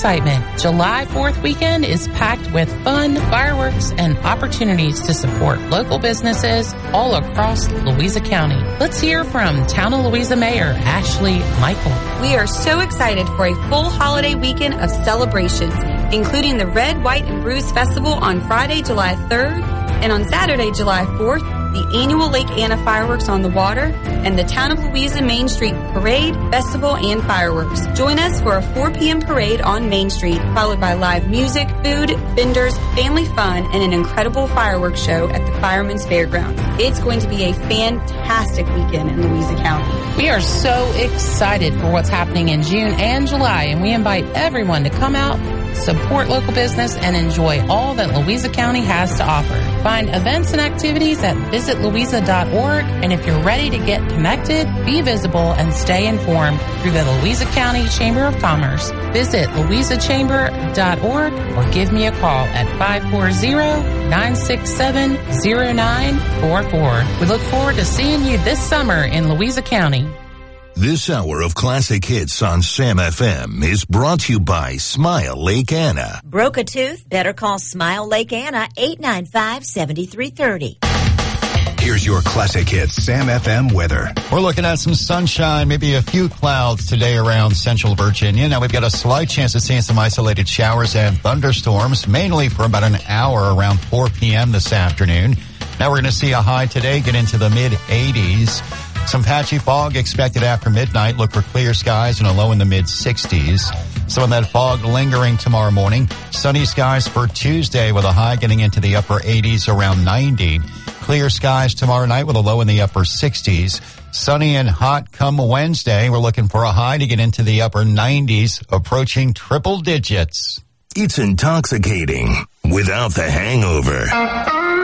excitement. July 4th weekend is packed with fun, fireworks, and opportunities to support local businesses all across Louisa County. Let's hear from Town of Louisa Mayor Ashley Michael. We are so excited for a full holiday weekend of celebrations, including the Red, White, and Bruise Festival on Friday, July 3rd, and on Saturday, July 4th, the annual Lake Anna fireworks on the water, and the Town of Louisa Main Street Parade, Festival, and fireworks. Join us for a 4 p.m. parade on Main Street, followed by live music, food, vendors, family fun, and an incredible fireworks show at the Fireman's Fairgrounds. It's going to be a fantastic weekend in Louisa County. We are so excited for what's happening in June and July, and we invite everyone to come out, support local business, and enjoy all that Louisa County has to offer. Find events and activities at visitlouisa.org, and if you're ready to get connected, be visible, and stay informed through the Louisa County Chamber of Commerce. Visit louisachamber.org or give me a call at 540-967-0944. We look forward to seeing you this summer in Louisa County. This hour of classic hits on Sam FM is brought to you by Smile Lake Anna. Broke a tooth? Better call Smile Lake Anna, 895-7330. Here's your classic hits Sam FM weather. We're looking at some sunshine, maybe a few clouds today around central Virginia. Now we've got a slight chance of seeing some isolated showers and thunderstorms, mainly for about an hour around 4 p.m. this afternoon. Now we're going to see a high today get into the mid-80s. Some patchy fog expected after midnight. Look for clear skies and a low in the mid-60s. Some of that fog lingering tomorrow morning. Sunny skies for Tuesday with a high getting into the upper 80s around 90. Clear skies tomorrow night with a low in the upper 60s. Sunny and hot come Wednesday. We're looking for a high to get into the upper 90s, approaching triple digits. It's intoxicating without the hangover.